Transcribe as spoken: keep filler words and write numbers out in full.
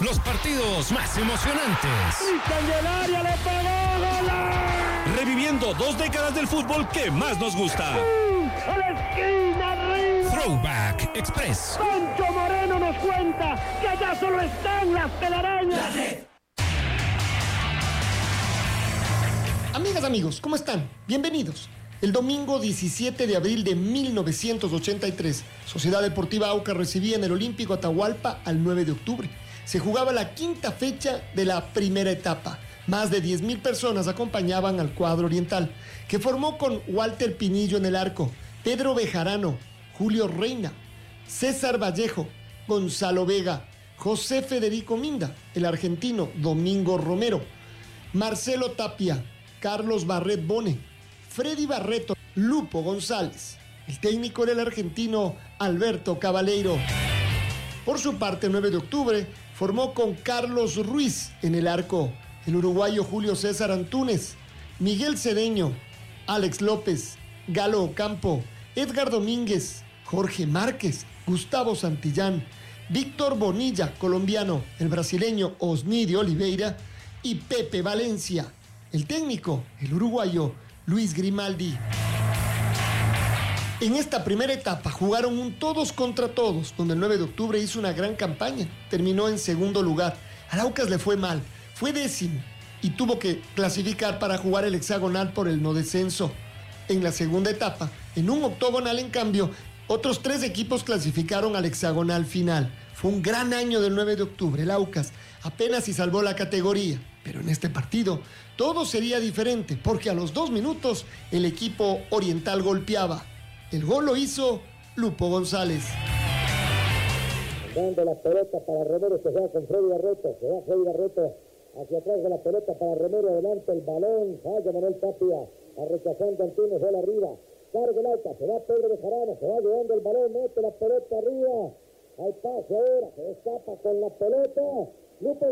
los partidos más emocionantes. ¡Y Candelaria le pegó! ¡Gol! Reviviendo dos décadas del fútbol que más nos gusta. ¡Sí! ¡A la esquina arriba! Throwback Express. Pancho Moreno nos cuenta que allá solo están las telarañas. Amigas, amigos, ¿cómo están? Bienvenidos. El domingo diecisiete de abril de mil novecientos ochenta y tres, Sociedad Deportiva Aucas recibía en el Olímpico Atahualpa al nueve de octubre. Se jugaba la quinta fecha de la primera etapa. Más de diez mil personas acompañaban al cuadro oriental, que formó con Walter Pinillo en el arco, Pedro Bejarano, Julio Reina, César Vallejo, Gonzalo Vega, José Federico Minda, el argentino Domingo Romero, Marcelo Tapia, Carlos Barret Bone, Freddy Barreto, Lupo González. El técnico era el argentino Alberto Cabaleiro. Por su parte, el nueve de octubre formó con Carlos Ruiz en el arco, el uruguayo Julio César Antúnez, Miguel Cedeño, Alex López, Galo Ocampo, Edgar Domínguez, Jorge Márquez, Gustavo Santillán, Víctor Bonilla, colombiano, el brasileño Osnidio Oliveira y Pepe Valencia. El técnico, el uruguayo Luis Grimaldi. En esta primera etapa jugaron un todos contra todos, donde el nueve de octubre hizo una gran campaña. Terminó en segundo lugar. Al Aucas le fue mal, fue décimo y tuvo que clasificar para jugar el hexagonal por el no descenso. En la segunda etapa, en un octogonal en cambio, otros tres equipos clasificaron al hexagonal final. Fue un gran año del nueve de octubre. El Aucas apenas si salvó la categoría. Pero en este partido todo sería diferente, porque a los dos minutos el equipo oriental golpeaba. El gol lo hizo Lupo González. Dando la pelota para Romero, se va con Freddy Barreto, se va Freddy Barreto hacia atrás de la pelota para Romero, adelante el balón, falla Manuel Tapia, a rechazando Antunes, bola arriba, carga el Aucas, se va Pedro Bejarano, se va llevando el balón, mete la pelota arriba, al pase ahora, se escapa con la pelota, Lupo